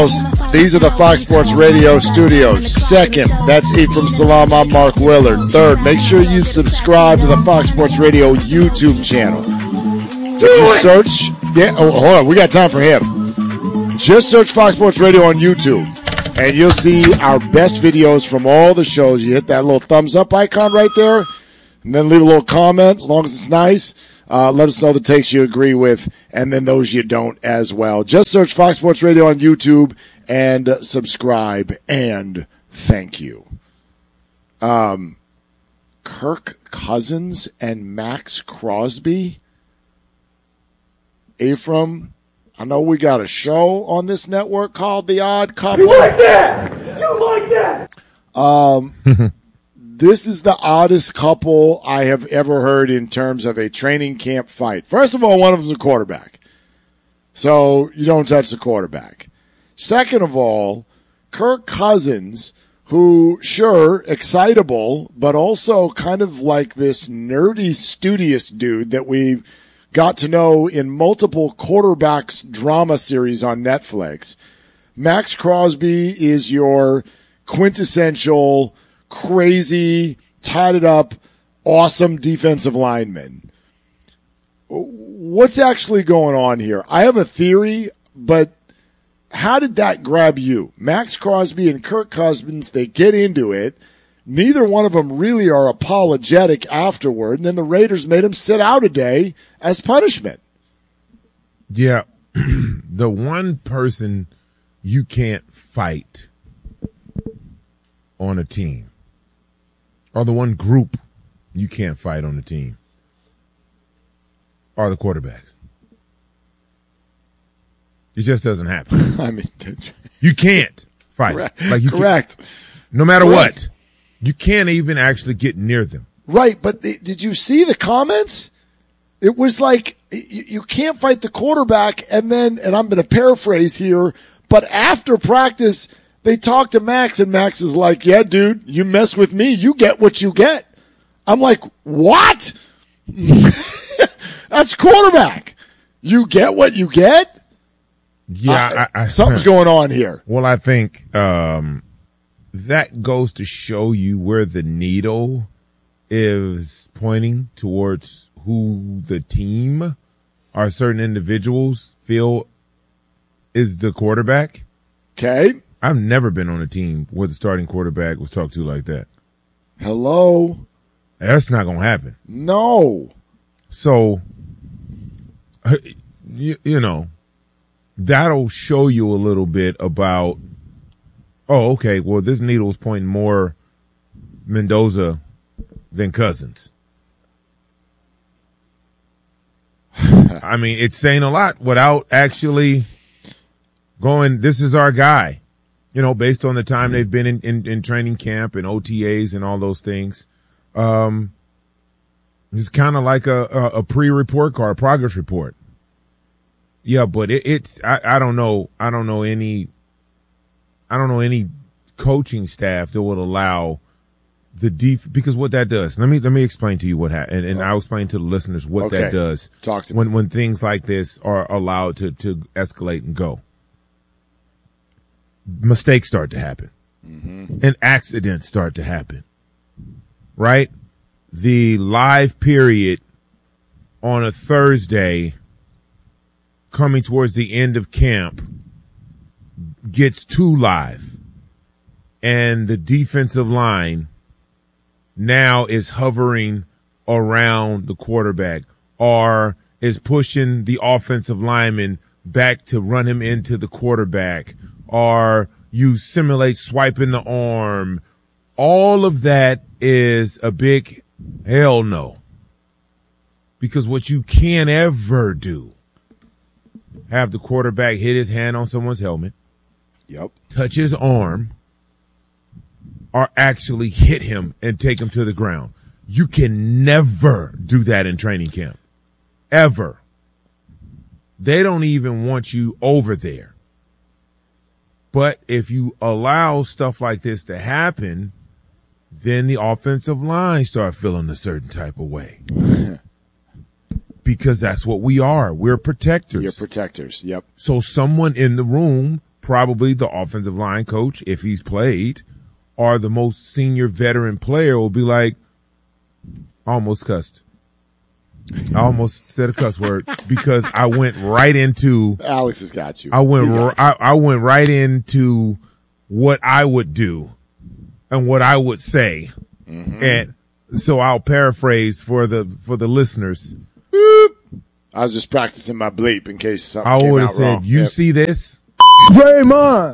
These are the Fox Sports Radio studios. Second, that's Ephraim Salam. I'm Mark Willard. Third, make sure you subscribe to the Fox Sports Radio YouTube channel. If you search, hold on, we got time for him. Just search Fox Sports Radio on YouTube, and you'll see our best videos from all the shows. You hit that little thumbs up icon right there, and then leave a little comment as long as it's nice. Let us know the takes you agree with, and then those you don't as well. Just search Fox Sports Radio on YouTube and subscribe, and thank you. Kirk Cousins and Max Crosby. Ephraim, I know we got a show on this network called The Odd Couple. You like that? You like that? This is the oddest couple I have ever heard in terms of a training camp fight. First of all, one of them's a quarterback. So you don't touch the quarterback. Second of all, Kirk Cousins, who, sure, excitable, but also kind of like this nerdy, studious dude that we've got to know in multiple quarterbacks drama series on Netflix. Max Crosby is your quintessential crazy, tatted up, awesome defensive lineman. What's actually going on here? I have a theory, but how did that grab you? Max Crosby and Kirk Cousins, they get into it. Neither one of them really are apologetic afterward, and then the Raiders made him sit out a day as punishment. Yeah, the one person you can't fight on a team, or the one group you can't fight on the team, are the quarterbacks. It just doesn't happen. I mean, you can't fight. Correct. Like you Correct. No matter what, you can't even actually get near them. Right, but did you see the comments? It was like you can't fight the quarterback, and then, and I'm going to paraphrase here, but after practice, they talk to Max, and Max is like, yeah, dude, you mess with me, you get what you get. I'm like, what? That's quarterback. You get what you get? Yeah. Something's going on here. Well, I think that goes to show you where the needle is pointing towards who the team or certain individuals feel is the quarterback. Okay. I've never been on a team where the starting quarterback was talked to like that. Hello? That's not going to happen. No. So, you know, that'll show you a little bit about, oh, okay, well, this needle's pointing more Mendoza than Cousins. I mean, it's saying a lot without actually going, this is our guy. You know, based on the time they've been in training camp and OTAs and all those things. It's kind of like a pre-report card, progress report. Yeah, but I don't know any coaching staff that would allow the because what that does. Let me explain to you what happened, and I'll explain to the listeners what that does. Talk to me. When things like this are allowed to escalate and go. Mistakes start to happen. Mm-hmm. And accidents start to happen. Right? The live period on a Thursday coming towards the end of camp gets too live. And the defensive line now is hovering around the quarterback or is pushing the offensive lineman back to run him into the quarterback, or you simulate swiping the arm. All of that is a big hell no. Because what you can't ever do, have the quarterback hit his hand on someone's helmet, touch his arm, or actually hit him and take him to the ground. You can never do that in training camp. Ever. They don't even want you over there. But if you allow stuff like this to happen, then the offensive line start feeling a certain type of way. Because that's what we are. We're protectors. You're protectors. Yep. So someone in the room probably the offensive line coach, if he's played, or the most senior veteran player will be like, I almost cussed. I almost said a cuss word because I went right into. Alex has got you. I went right into what I would do and what I would say, and so I'll paraphrase for the listeners. Boop. I was just practicing my bleep in case something came out wrong. I would have said, "You see this, Draymond?"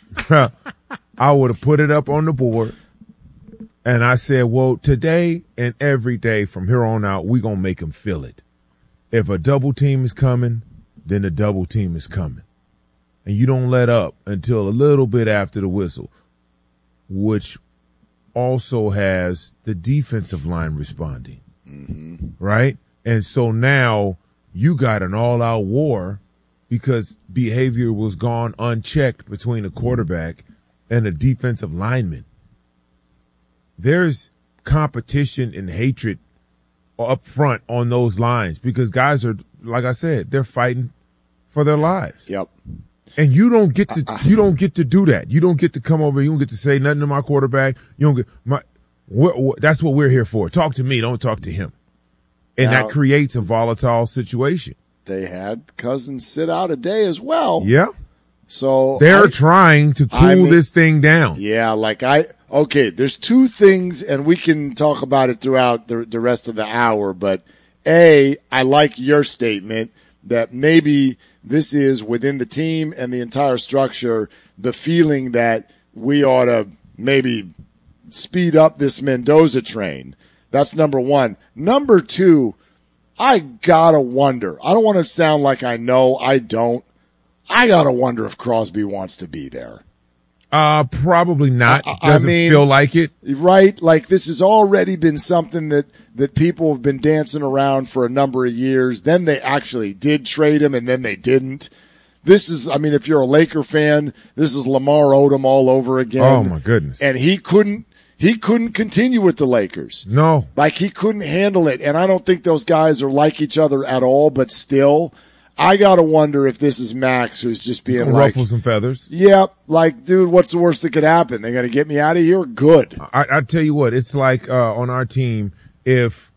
I would have put it up on the board. And I said, well, today and every day from here on out, we're going to make them feel it. If a double team is coming, then a double team is coming. And you don't let up until a little bit after the whistle, which also has the defensive line responding. Right? And so now you got an all-out war because behavior was gone unchecked between a quarterback and a defensive lineman. There's competition and hatred up front on those lines because guys are, like I said, they're fighting for their lives. Yep. And you don't get to do that. You don't get to come over. You don't get to say nothing to my quarterback. You don't get that's what we're here for. Talk to me. Don't talk to him. And that creates a volatile situation. They had Cousins sit out a day as well. Yeah. So they're trying to cool this thing down. Yeah, there's two things, and we can talk about it throughout the rest of the hour, but I like your statement that maybe this is within the team and the entire structure, the feeling that we ought to maybe speed up this Mendoza train. That's number one. Number two, I gotta wonder. I don't want to sound like I know. I don't. I gotta wonder if Crosby wants to be there. Probably not. Doesn't feel like it. Right? Like this has already been something that people have been dancing around for a number of years. Then they actually did trade him and then they didn't. This is, if you're a Laker fan, this is Lamar Odom all over again. Oh my goodness. And he couldn't continue with the Lakers. No. Like he couldn't handle it. And I don't think those guys are like each other at all, but still, I gotta wonder if this is Max who's just being like, ruffle some feathers. Yeah, like, dude, what's the worst that could happen? They gotta get me out of here? Good. I tell you what, it's like on our team, if,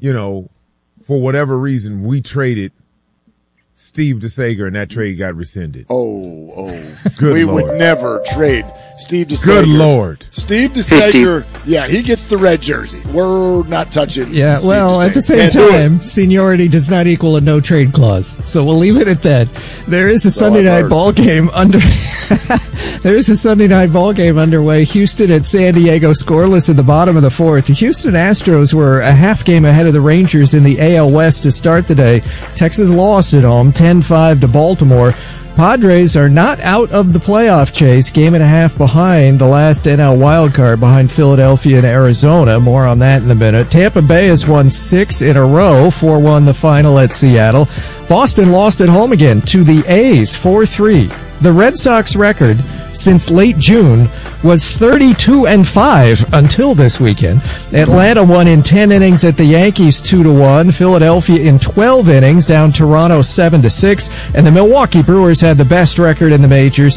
for whatever reason, we traded Steve DeSager and that trade got rescinded. Oh, good we Lord. Would never trade Steve DeSager. Good Lord. Steve DeSager, yeah, he gets the red jersey. We're not touching Yeah, Steve well, DeSager. at the same time, seniority does not equal a no-trade clause. So we'll leave it at that. There is a Sunday night ball game There is a Sunday night ball game underway. Houston at San Diego scoreless in the bottom of the fourth. The Houston Astros were a half game ahead of the Rangers in the AL West to start the day. Texas lost at home 10-5 to Baltimore. Padres are not out of the playoff chase, game and a half behind the last NL wildcard behind Philadelphia and Arizona. More on that in a minute. Tampa Bay has won 6 in a row, 4-1 the final at Seattle. Boston lost at home again to the A's, 4-3. The Red Sox record since late June was 32-5 until this weekend. Atlanta won in 10 innings at the Yankees 2-1. Philadelphia in 12 innings down Toronto 7-6. And the Milwaukee Brewers had the best record in the majors,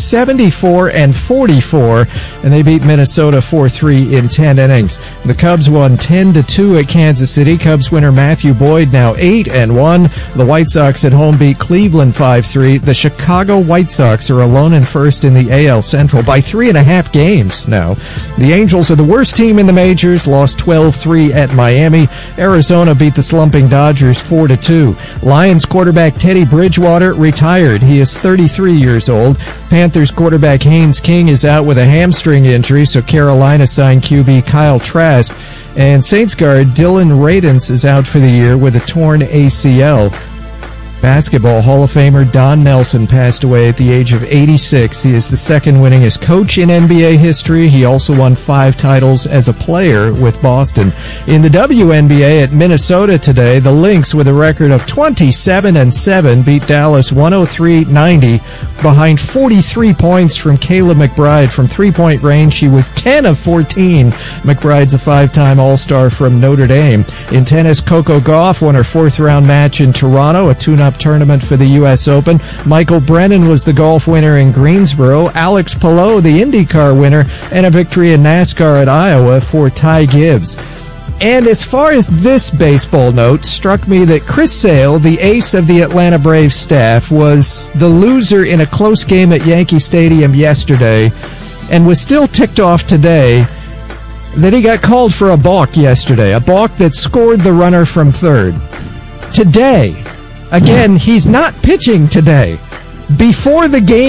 74-44, and they beat Minnesota 4-3 in 10 innings. The Cubs won 10-2 at Kansas City. Cubs winner Matthew Boyd now 8-1. The White Sox at home beat Cleveland 5-3. The Chicago White Sox are alone in first in the AL Central by 3.5 games now. The Angels are the worst team in the majors, lost 12-3 at Miami. Arizona beat the slumping Dodgers 4-2. Lions quarterback Teddy Bridgewater retired. He is 33 years old. Panthers quarterback Haynes King is out with a hamstring injury, so Carolina signed QB Kyle Trask. And Saints guard Dylan Radins is out for the year with a torn ACL. Basketball Hall of Famer Don Nelson passed away at the age of 86. He is the second winningest coach in NBA history. He also won 5 titles as a player with Boston. In the WNBA at Minnesota today, the Lynx with a record of 27-7 beat Dallas 103-90 behind 43 points from Kayla McBride from three-point range. She was 10 of 14. McBride's a 5-time All-Star from Notre Dame. In tennis, Coco Gauff won her 4th round match in Toronto, a tune-up golf tournament for the U.S. Open. Michael Brennan was the golf winner in Greensboro. Alex Palou, the IndyCar winner, and a victory in NASCAR at Iowa for Ty Gibbs. And as far as this baseball note, struck me that Chris Sale, the ace of the Atlanta Braves staff, was the loser in a close game at Yankee Stadium yesterday and was still ticked off today that he got called for a balk yesterday, a balk that scored the runner from third. Today, again, he's not pitching today. Before the game